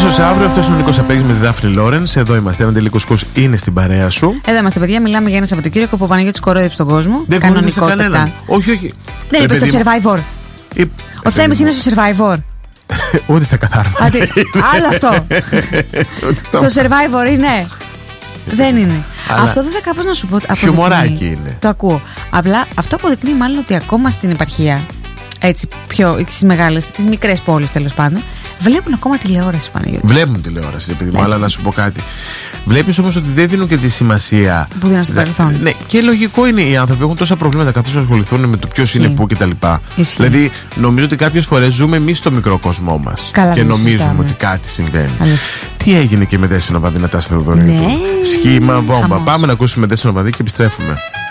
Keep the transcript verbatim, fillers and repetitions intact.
Αμέσως αύριο, αυτός είναι ο Νίκος Απέγης με τη Δάφνη Λόρενς. Εδώ είμαστε. Ένα τελικό σκους είναι στην παρέα σου. Εδώ είμαστε, παιδιά. Μιλάμε για ένα Σαββατοκύριακο που ο Παναγιώτης κορόιδεψε τον κόσμο. Δεν κορόιδεψε κανέναν. Όχι, όχι. Δεν είπε στο Survivor. Ε, ο Θέμης είναι στο Survivor. Ούτε στα καθάρματα. Άλλο αυτό. Στο Survivor είναι. Δεν είναι. Αλλά αυτό δεν θα κάπως να σου πω. Χιουμοράκι είναι. Το ακούω. Απλά αυτό αποδεικνύει μάλλον ότι ακόμα στην επαρχία, έτσι πιο στις μεγάλες, στις μικρές πόλεις τέλος πάντων, βλέπουν ακόμα τηλεόραση, Παναγιώτη. Βλέπουν τηλεόραση, επειδή μου, αλλά να σου πω κάτι. Βλέπεις όμως ότι δεν δίνουν και τη σημασία που δίνουν στο παρελθόν. Ναι, και λογικό είναι, οι άνθρωποι έχουν τόσα προβλήματα καθώς ασχοληθούν με το ποιος είναι πού κτλ. Δηλαδή, νομίζω ότι κάποιες φορές ζούμε εμείς στο μικρό κόσμό μας. Καλά, και νομίζουμε συστάμε. ότι κάτι συμβαίνει. Αλήθεια. Τι έγινε και με Δέσποινα Παδή, Νατάσα Θεοδωρίδου. Ναι. Σχήμα βόμβα. Πάμε να ακούσουμε Δέσποινα Παδή και επιστρέφουμε.